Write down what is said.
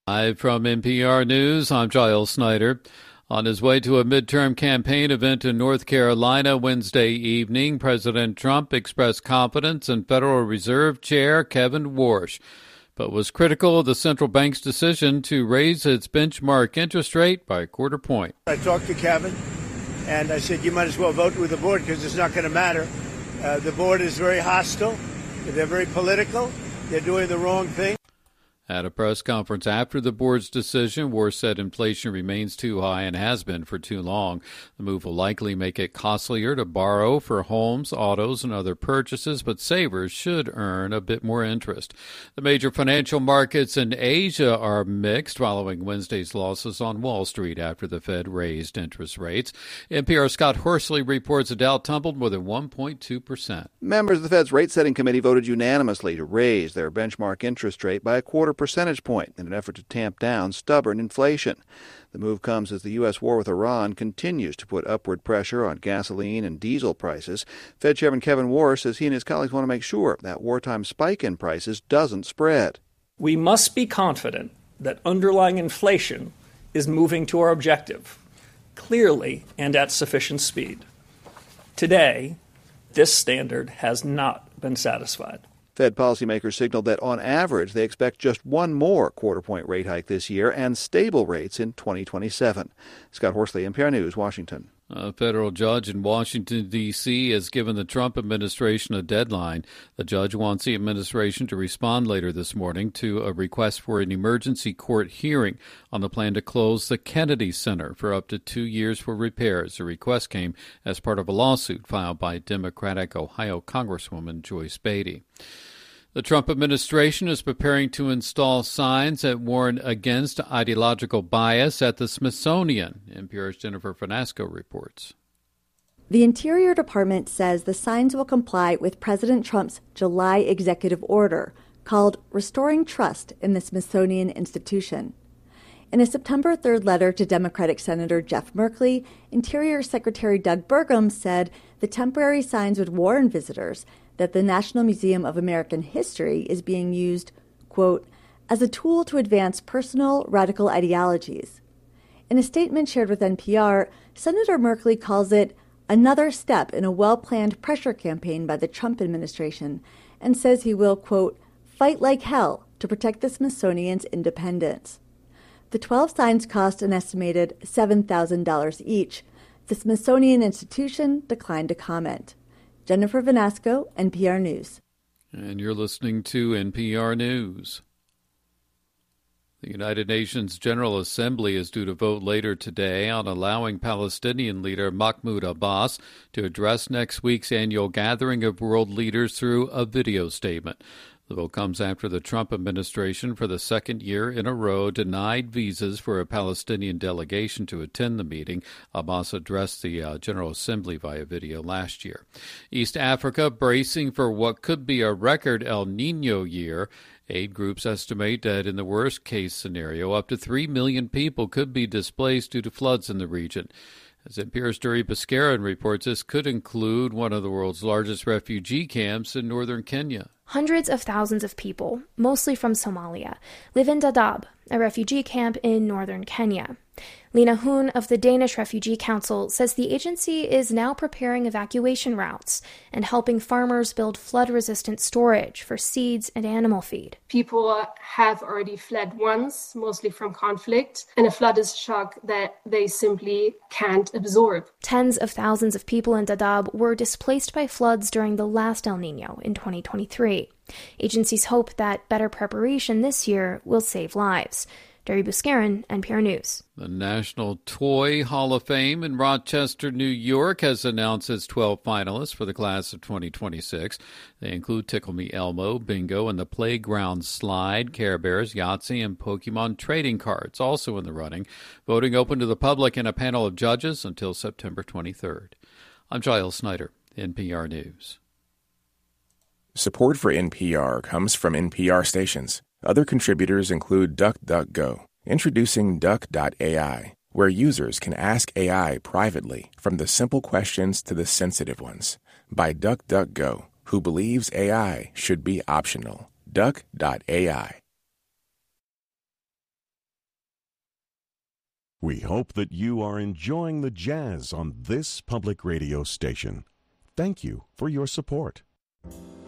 Live from NPR News, I'm Giles Snyder. On his way to a midterm campaign event in North Carolina Wednesday evening, President Trump expressed confidence in Federal Reserve Chair Kevin Warsh, but was critical of the central bank's decision to raise its benchmark interest rate by a quarter point. I talked to Kevin, and I said, you might as well vote with the board because it's not going to matter. The board is very hostile. They're very political. They're doing the wrong thing. At a press conference after the board's decision, Warsh said inflation remains too high and has been for too long. The move will likely make it costlier to borrow for homes, autos, and other purchases, but savers should earn a bit more interest. The major financial markets in Asia are mixed following Wednesday's losses on Wall Street after the Fed raised interest rates. NPR's Scott Horsley reports the Dow tumbled more than 1.2%. Members of the Fed's rate-setting committee voted unanimously to raise their benchmark interest rate by a quarter percentage point in an effort to tamp down stubborn inflation. The move comes as the U.S. war with Iran continues to put upward pressure on gasoline and diesel prices. Fed Chairman Kevin Warsh says he and his colleagues want to make sure that wartime spike in prices doesn't spread. We must be confident that underlying inflation is moving to our objective, clearly and at sufficient speed. Today, this standard has not been satisfied. Fed policymakers signaled that on average they expect just one more quarter-point rate hike this year and stable rates in 2027. Scott Horsley, NPR News, Washington. A federal judge in Washington, D.C. has given the Trump administration a deadline. The judge wants the administration to respond later this morning to a request for an emergency court hearing on the plan to close the Kennedy Center for up to 2 years for repairs. The request came as part of a lawsuit filed by Democratic Ohio Congresswoman Joyce Beatty. The Trump administration is preparing to install signs that warn against ideological bias at the Smithsonian. NPR's Jennifer Finasco reports. The Interior Department says the signs will comply with President Trump's July executive order called Restoring Trust in the Smithsonian Institution. In a September 3rd letter to Democratic Senator Jeff Merkley, Interior Secretary Doug Burgum said the temporary signs would warn visitors that the National Museum of American History is being used, quote, as a tool to advance personal radical ideologies. In a statement shared with NPR, Senator Merkley calls it another step in a well-planned pressure campaign by the Trump administration and says he will, quote, fight like hell to protect the Smithsonian's independence. The 12 signs cost an estimated $7,000 each. The Smithsonian Institution declined to comment. Jennifer Vinasco, NPR News. And you're listening to NPR News. The United Nations General Assembly is due to vote later today on allowing Palestinian leader Mahmoud Abbas to address next week's annual gathering of world leaders through a video statement. The vote comes after the Trump administration, for the second year in a row, denied visas for a Palestinian delegation to attend the meeting. Abbas addressed the General Assembly via video last year. East Africa bracing for what could be a record El Nino year. Aid groups estimate that in the worst-case scenario, up to 3 million people could be displaced due to floods in the region. As NPR's Duri Bascaran reports, this could include one of the world's largest refugee camps in northern Kenya. Hundreds of thousands of people, mostly from Somalia, live in Dadaab, a refugee camp in northern Kenya. Lena Hoon of the Danish Refugee Council says the agency is now preparing evacuation routes and helping farmers build flood-resistant storage for seeds and animal feed. People have already fled once, mostly from conflict, and a flood is a shock that they simply can't absorb. Tens of thousands of people in Dadaab were displaced by floods during the last El Nino in 2023. Agencies hope that better preparation this year will save lives. Duri Bascaran, NPR News. The National Toy Hall of Fame in Rochester, New York, has announced its 12 finalists for the class of 2026. They include Tickle Me Elmo, Bingo, and the Playground Slide, Care Bears, Yahtzee, and Pokemon trading cards, also in the running. Voting open to the public and a panel of judges until September 23rd. I'm Giles Snyder, NPR News. Support for NPR comes from NPR stations. Other contributors include DuckDuckGo, introducing Duck.ai, where users can ask AI privately, from the simple questions to the sensitive ones, by DuckDuckGo, who believes AI should be optional. Duck.ai. We hope that you are enjoying the jazz on this public radio station. Thank you for your support.